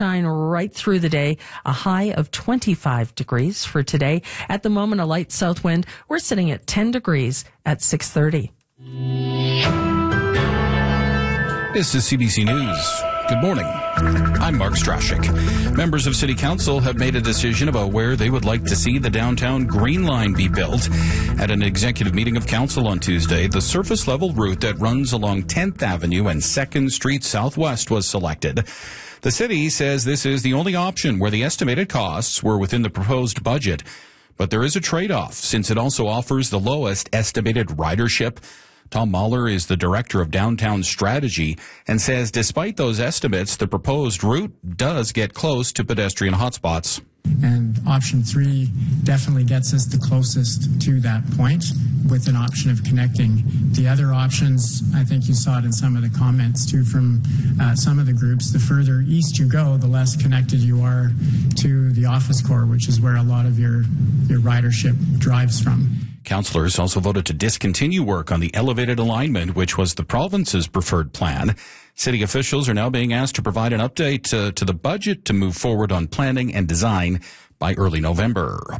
Shine right through the day. A high of 25 degrees for today. At the moment, a light south wind. We're sitting at 10 degrees at 6:30. This is CBC News. Good morning. I'm Mark Strashik. Members of City Council have made a decision about where they would like to see the downtown Green Line be built. At an executive meeting of Council on Tuesday, the surface-level route that runs along 10th Avenue and 2nd Street Southwest was selected. The city says this is the only option where the estimated costs were within the proposed budget. But there is a trade-off, since it also offers the lowest estimated ridership. Tom Mahler is the director of downtown strategy and says despite those estimates, the proposed route does get close to pedestrian hotspots. And option 3 definitely gets us the closest to that point with an option of connecting. The other options, I think you saw it in some of the comments too from some of the groups, the further east you go, the less connected you are to the office core, which is where a lot of your ridership drives from. Councillors also voted to discontinue work on the elevated alignment, which was the province's preferred plan. City officials are now being asked to provide an update to the budget to move forward on planning and design by early November.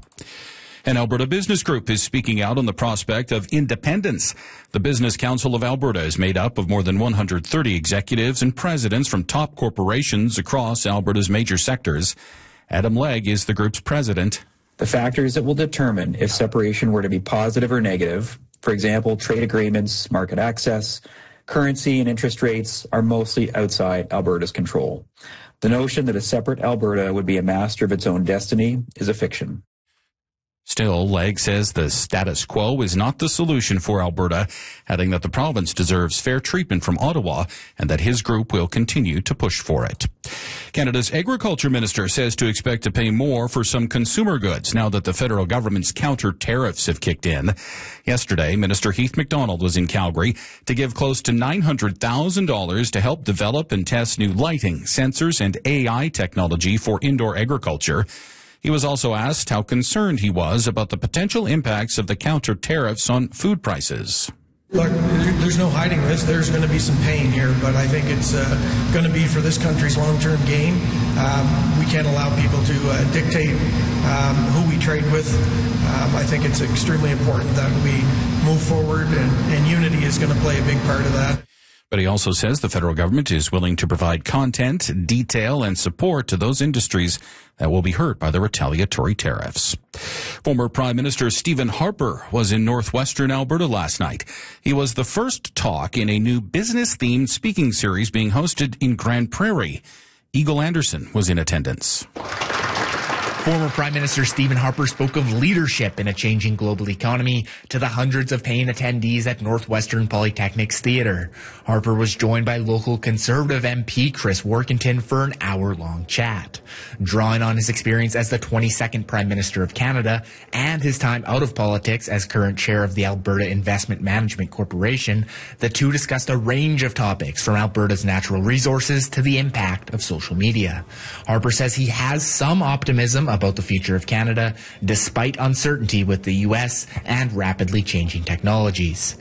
An Alberta Business Group is speaking out on the prospect of independence. The Business Council of Alberta is made up of more than 130 executives and presidents from top corporations across Alberta's major sectors. Adam Legg is the group's president. The factors that will determine if separation were to be positive or negative, for example, trade agreements, market access, currency and interest rates, are mostly outside Alberta's control. The notion that a separate Alberta would be a master of its own destiny is a fiction. Still, Legg says the status quo is not the solution for Alberta, adding that the province deserves fair treatment from Ottawa and that his group will continue to push for it. Canada's Agriculture Minister says to expect to pay more for some consumer goods now that the federal government's counter tariffs have kicked in. Yesterday, Minister Heath MacDonald was in Calgary to give close to $900,000 to help develop and test new lighting, sensors, and AI technology for indoor agriculture. He was also asked how concerned he was about the potential impacts of the counter tariffs on food prices. Look, there's no hiding this. There's going to be some pain here, but I think it's going to be for this country's long-term gain. We can't allow people to dictate who we trade with. I think it's extremely important that we move forward, and unity is going to play a big part of that. But he also says the federal government is willing to provide content, detail, and support to those industries that will be hurt by the retaliatory tariffs. Former Prime Minister Stephen Harper was in northwestern Alberta last night. He was the first talk in a new business-themed speaking series being hosted in Grand Prairie. Eagle Anderson was in attendance. Former Prime Minister Stephen Harper spoke of leadership in a changing global economy to the hundreds of paying attendees at Northwestern Polytechnic's theatre. Harper was joined by local Conservative MP Chris Workington for an hour-long chat. Drawing on his experience as the 22nd Prime Minister of Canada and his time out of politics as current chair of the Alberta Investment Management Corporation, the two discussed a range of topics from Alberta's natural resources to the impact of social media. Harper says he has some optimism about the future of Canada, despite uncertainty with the U.S. and rapidly changing technologies.